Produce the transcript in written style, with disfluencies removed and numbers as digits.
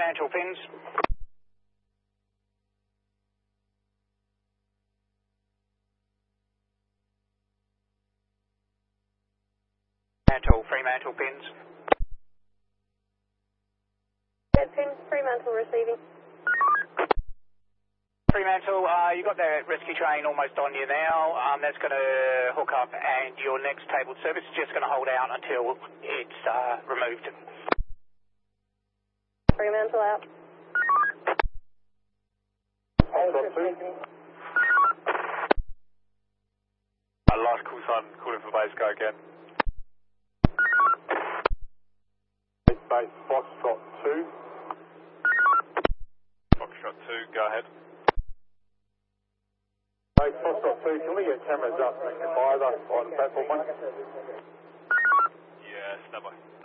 Fremantle pins. Fremantle pins. Pins, Fremantle receiving. Fremantle, you got the rescue train almost on you now. That's going to hook up, and your next tabled service is just going to hold out until it's removed. Fremantle out. Hold on, two. Last call sign, calling for base, go again. Base Foxtrot 2. Foxtrot 2, go ahead. Base Foxtrot 2, can we get cameras up either on platform 1? Yeah, stand by.